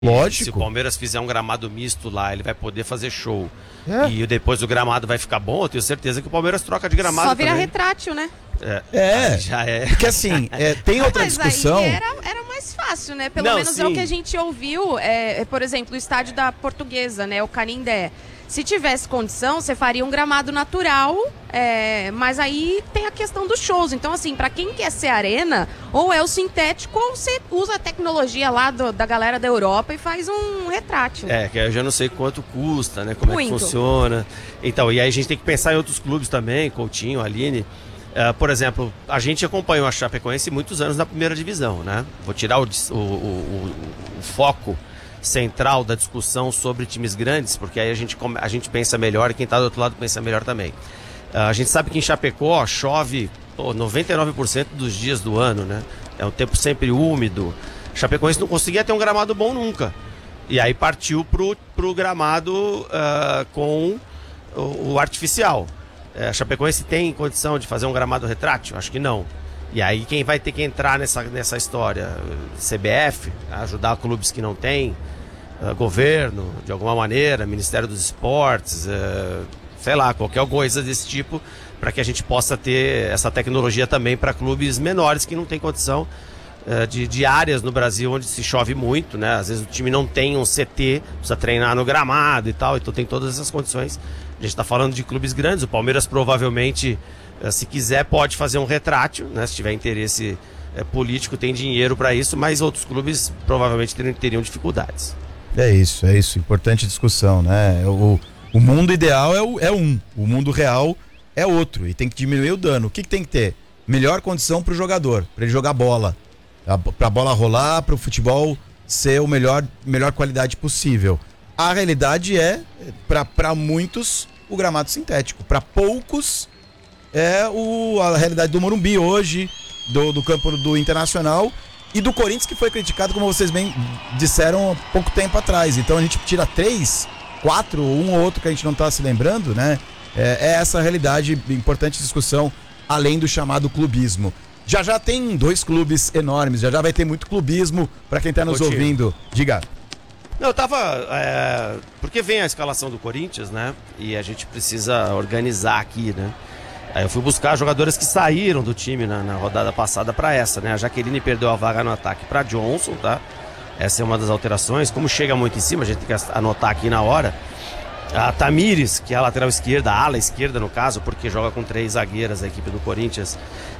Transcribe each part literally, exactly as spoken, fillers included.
Lógico. Se o Palmeiras fizer um gramado misto lá, ele vai poder fazer show. É. E depois o gramado vai ficar bom, eu tenho certeza que o Palmeiras troca de gramado. Só vira também. retrátil, né? É. É, Já é. porque assim, é, tem outra Mas discussão. aí era, era mais fácil, né? Pelo Não, menos é o sim. que a gente ouviu, é, é, por exemplo, o estádio da Portuguesa, né? O Canindé. Se tivesse condição, você faria um gramado natural, é, mas aí tem a questão dos shows. Então, assim, pra quem quer ser arena, ou é o sintético, ou você usa a tecnologia lá do- da galera da Europa e faz um retrátil. É, que eu já não sei quanto custa, né? Como é Muito. que funciona. Então, e aí a gente tem que pensar em outros clubes também, Coutinho, Aline. Ah, por exemplo, a gente acompanhou a Chapecoense muitos anos na primeira divisão, né? Vou tirar o, dis- o- o- o- o foco central da discussão sobre times grandes, porque aí a gente, come- a gente pensa melhor e quem está do outro lado pensa melhor também. Ah, a gente sabe que em Chapecó chove pô, noventa e nove por cento dos dias do ano, né? É um tempo sempre úmido. Chapecoense não conseguia ter um gramado bom nunca. E aí partiu pro, pro gramado ah, com o, o artificial. É, a Chapecoense tem condição de fazer um gramado retrátil? Acho que não. E aí quem vai ter que entrar nessa, nessa história? C B F, ajudar clubes que não têm, uh, governo, de alguma maneira, Ministério dos Esportes, uh, sei lá, qualquer coisa desse tipo, para que a gente possa ter essa tecnologia também para clubes menores que não têm condição uh, de, de áreas no Brasil onde se chove muito, né? Às vezes o time não tem um C T, precisa treinar no gramado e tal, então tem todas essas condições. A gente está falando de clubes grandes, o Palmeiras provavelmente, uh, se quiser, pode fazer um retrátil, né? Se tiver interesse uh, político, tem dinheiro para isso, mas outros clubes provavelmente teriam, teriam dificuldades. É isso, é isso. Importante discussão, né? O, o mundo ideal é, o, é um, o mundo real é outro. E tem que diminuir o dano. O que, que tem que ter? Melhor condição pro jogador, para ele jogar bola. A, pra bola rolar, pro futebol ser o melhor, melhor qualidade possível. A realidade é, para muitos, o gramado sintético. Para poucos, é o, a realidade do Morumbi hoje, do, do campo do Internacional. E do Corinthians, que foi criticado, como vocês bem disseram, há pouco tempo atrás. Então a gente tira três, quatro, um ou outro que a gente não está se lembrando, né? É, é essa a realidade, importante discussão, além do chamado clubismo. Já já tem dois clubes enormes, já já vai ter muito clubismo para quem está nos Coutinho. ouvindo. Diga. Não, eu tava. É, porque vem a escalação do Corinthians, né? E a gente precisa organizar aqui, né? Aí eu fui buscar jogadores que saíram do time na, na rodada passada para essa, né? A Jaqueline perdeu a vaga no ataque para Johnson, tá? Essa é uma das alterações. Como chega muito em cima, a gente tem que anotar aqui na hora. A Tamires, que é a lateral esquerda, a ala esquerda no caso, porque joga com três zagueiras a equipe do Corinthians,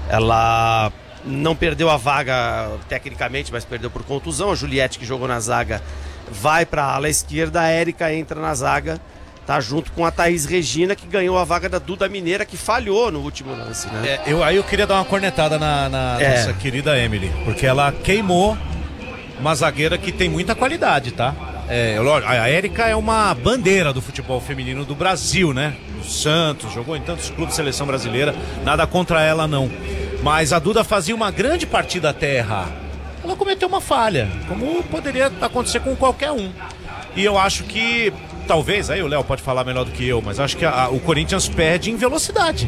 ela não perdeu a vaga tecnicamente, mas perdeu por contusão. A Juliette, que jogou na zaga, vai para a ala esquerda, a Érica entra na zaga, tá junto com a Thaís Regina, que ganhou a vaga da Duda Mineira, que falhou no último lance, né? É, eu, aí eu queria dar uma cornetada na, na É. nossa querida Emily, porque ela queimou uma zagueira que tem muita qualidade, tá? É, lógico, a Érica é uma bandeira do futebol feminino do Brasil, né? O Santos, jogou em tantos clubes de seleção brasileira, nada contra ela não. Mas a Duda fazia uma grande partida até errar. Ela cometeu uma falha, como poderia acontecer com qualquer um. E eu acho que, talvez, aí o Léo pode falar melhor do que eu, mas acho que a- o Corinthians perde em velocidade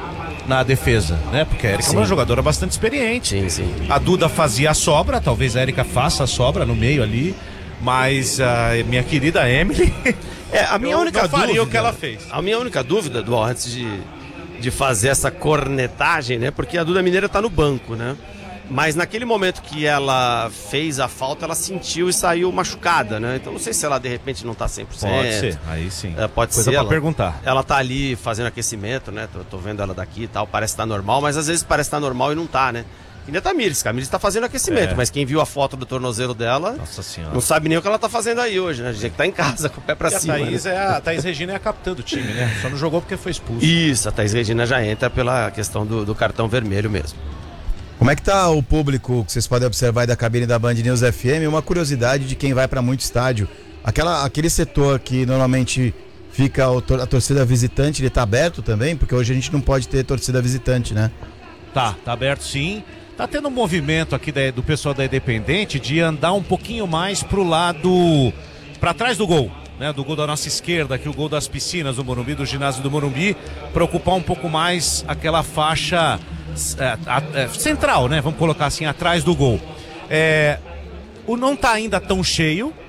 na defesa, né? Porque a Érica é uma Sim. jogadora bastante experiente. Sim, sim. A Duda fazia a sobra, talvez a Érica faça a sobra no meio ali, mas a minha querida Emily, É, a minha eu única não faria dúvida, o que ela fez. A minha única dúvida, Dual, antes de, de fazer essa cornetagem, né? Porque a Duda Mineira tá no banco, né? Mas naquele momento que ela fez a falta, ela sentiu e saiu machucada, né? Então não sei se ela de repente não tá cem por cento. Pode ser, aí sim. É, pode Coisa ser. pra ela, perguntar. Ela tá ali fazendo aquecimento, né? Tô, tô vendo ela daqui e tal, parece que tá normal, mas às vezes parece que tá normal e não tá, né? E nem a Tamires, a Tamires tá fazendo aquecimento, É. mas quem viu a foto do tornozelo dela Nossa senhora. não sabe nem o que ela tá fazendo aí hoje, né? A gente tá em casa com o pé pra E a cima. Thaís, né? é a, a Thaís Regina é a capitã do time, né? Só não jogou porque foi expulso. Isso, a Thaís Regina já entra pela questão do, do cartão vermelho mesmo. Como é que tá o público que vocês podem observar aí da cabine da Band News F M? Uma curiosidade de quem vai para muito estádio. Aquela, aquele setor que normalmente fica o tor- a torcida visitante, ele tá aberto também? Porque hoje a gente não pode ter torcida visitante, né? Tá, tá aberto sim. Tá tendo um movimento aqui da- do pessoal da Independente de andar um pouquinho mais pro lado, pra trás do gol, né? Do gol da nossa esquerda, aqui o gol das piscinas do Morumbi, do ginásio do Morumbi, pra ocupar um pouco mais aquela faixa é, a- é, central, né? Vamos colocar assim, atrás do gol. É, o não tá ainda tão cheio,